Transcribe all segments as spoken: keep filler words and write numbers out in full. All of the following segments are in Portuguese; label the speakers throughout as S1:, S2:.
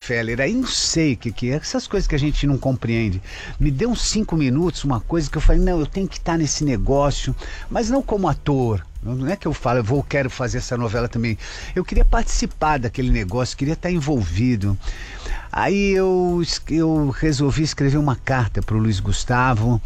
S1: Rockefeller. Aí não sei o que que é, essas coisas que a gente não compreende. Me deu uns cinco minutos, uma coisa que eu falei, não, eu tenho que estar nesse negócio, mas não como ator. Não é que eu falo, eu vou, quero fazer essa novela também. Eu queria participar daquele negócio, queria estar envolvido. Aí eu, eu resolvi escrever uma carta para o Luiz Gustavo.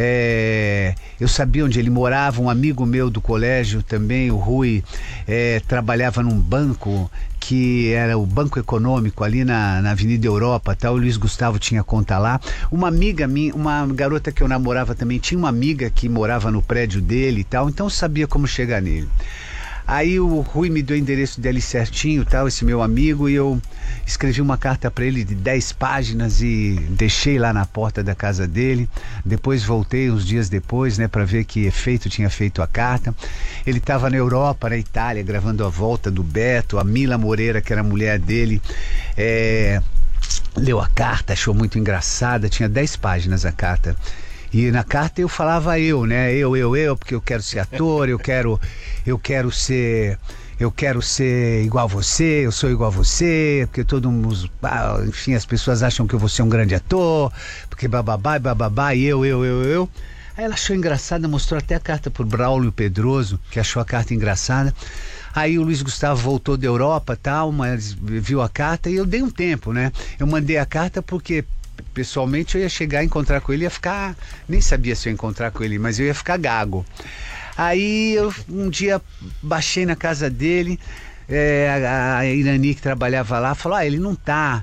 S1: É, eu sabia onde ele morava, um amigo meu do colégio também, o Rui, é, trabalhava num banco que era o Banco Econômico ali na, na Avenida Europa, tal. O Luiz Gustavo tinha conta lá. Uma amiga minha, uma garota que eu namorava também, tinha uma amiga que morava no prédio dele e tal, então eu sabia como chegar nele. Aí o Rui me deu o endereço dele certinho, tal, esse meu amigo, e eu escrevi uma carta para ele de dez páginas e deixei lá na porta da casa dele. Depois voltei uns dias depois, né, para ver que efeito tinha feito a carta. Ele estava na Europa, na Itália, gravando A Volta do Beto. A Mila Moreira, que era a mulher dele, é, leu a carta, achou muito engraçada, tinha dez páginas a carta. E na carta eu falava eu, né? Eu, eu, eu, porque eu quero ser ator, eu quero, eu quero ser, eu quero ser igual a você, eu sou igual a você, porque todo mundo, enfim, as pessoas acham que eu vou ser um grande ator, porque bababá, bababá, e eu, eu, eu, eu. Aí ela achou engraçada, mostrou até a carta pro Braulio Pedroso, que achou a carta engraçada. Aí o Luiz Gustavo voltou da Europa, tal, mas viu a carta e eu dei um tempo, né? Eu mandei a carta porque pessoalmente eu ia chegar a encontrar com ele, ia ficar, nem sabia se eu ia encontrar com ele, mas eu ia ficar gago. Aí eu um dia baixei na casa dele, é, a, a Irani que trabalhava lá falou, ah, ele não tá,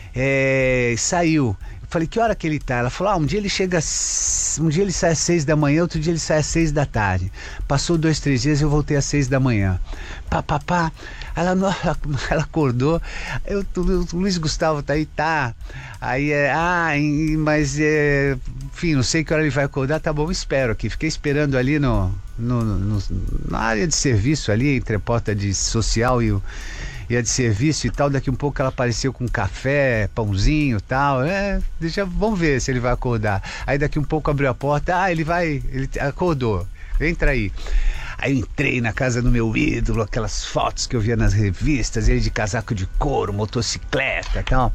S1: é, saiu. Eu falei, que hora que ele tá? Ela falou, ah, um dia ele chega, um dia ele sai às seis da manhã, outro dia ele sai às seis da tarde. Passou dois, três dias, eu voltei às seis da manhã. Pá, pá, pá. Ela, ela, ela acordou, eu, o Luiz Gustavo tá aí, tá. Aí é, ah, mas é, enfim, não sei que hora ele vai acordar, tá bom, espero aqui. Fiquei esperando ali no, no, no, na área de serviço ali, entre a porta de social e o e a de serviço e tal. Daqui um pouco ela apareceu com café, pãozinho e tal, é, deixa, vamos ver se ele vai acordar. Aí daqui um pouco abriu a porta, ah, ele vai, ele acordou, entra aí. Aí eu entrei na casa do meu ídolo, aquelas fotos que eu via nas revistas, ele de casaco de couro, motocicleta e tal.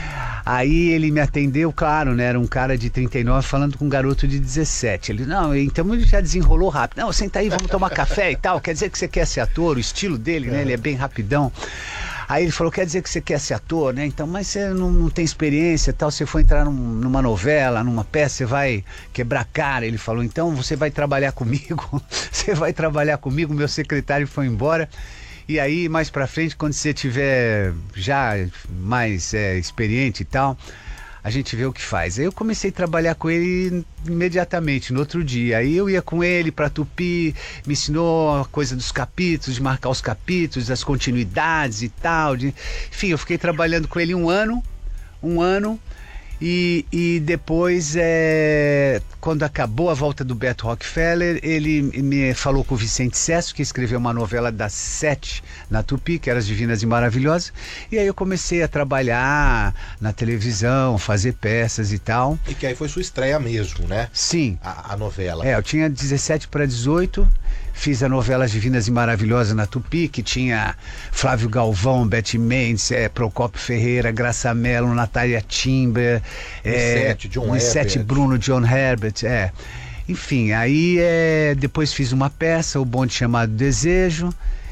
S1: Aí ele me atendeu, claro, né? Era um cara de trinta e nove falando com um garoto de dezessete. Ele, não, então ele já desenrolou rápido. Não, senta aí, vamos tomar café e tal. Quer dizer que você quer ser ator? O estilo dele, né? Ele é bem rapidão. Aí ele falou, quer dizer que você quer ser ator, né? Então, mas você não, não tem experiência e tal, você for entrar num, numa novela, numa peça, você vai quebrar cara. Ele falou, então você vai trabalhar comigo, você vai trabalhar comigo, meu secretário foi embora. E aí, mais pra frente, quando você tiver já mais é, experiente e tal, a gente vê o que faz. Aí eu comecei a trabalhar com ele imediatamente, no outro dia. Aí eu ia com ele pra Tupi, me ensinou a coisa dos capítulos, de marcar os capítulos, as continuidades e tal. De... Enfim, eu fiquei trabalhando com ele um ano, um ano, e, e depois, é, quando acabou A Volta do Beto Rockefeller, ele me falou com o Vicente Sesso, que escreveu uma novela das sete na Tupi, que era As Divinas e Maravilhosas, e aí eu comecei a trabalhar na televisão, fazer peças e tal.
S2: E que aí foi sua estreia mesmo, né?
S1: Sim.
S2: A, a novela.
S1: É, eu tinha dezessete para dezoito, fiz a novela As Divinas e Maravilhosas na Tupi, que tinha Flávio Galvão, Beth Mendes, é, Procópio Ferreira, Graça Mello, Natália Timber, é,
S2: John
S1: Nissete Bruno, John Herbert, é. Enfim, aí é, depois fiz uma peça, O Bonde Chamado Desejo,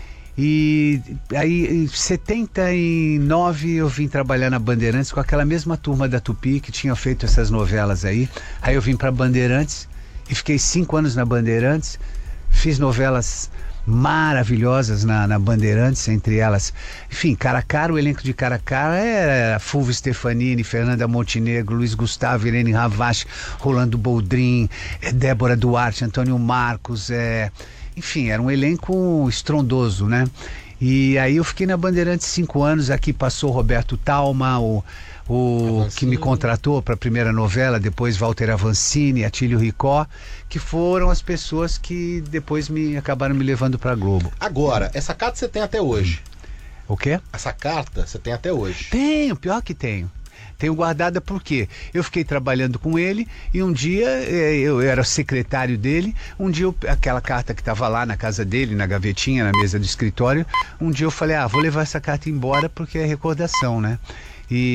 S1: e aí em setenta e nove eu vim trabalhar na Bandeirantes com aquela mesma turma da Tupi que tinha feito essas novelas aí. Aí eu vim para Bandeirantes e fiquei cinco anos na Bandeirantes, fiz novelas maravilhosas na, na Bandeirantes, entre elas, enfim, Cara a Cara, o elenco de Cara a Cara era Fulvio Stefanini, Fernanda Montenegro, Luiz Gustavo, Irene Ravache, Rolando Boldrin, Débora Duarte, Antônio Marcos, é, enfim, era um elenco estrondoso, né? E aí eu fiquei na Bandeirantes cinco anos, aqui passou Roberto Talma, o o que me contratou para a primeira novela, depois Walter Avancini, Atílio Ricó, que foram as pessoas que depois me acabaram me levando para a Globo.
S2: Agora, essa carta você tem até hoje?
S1: O quê?
S2: Essa carta você tem até hoje?
S1: Tenho, pior que tenho. Tenho guardada porque eu fiquei trabalhando com ele e um dia, eu era secretário dele, um dia eu, aquela carta que estava lá na casa dele, na gavetinha, na mesa do escritório, um dia eu falei, ah, vou levar essa carta embora porque é recordação, né? E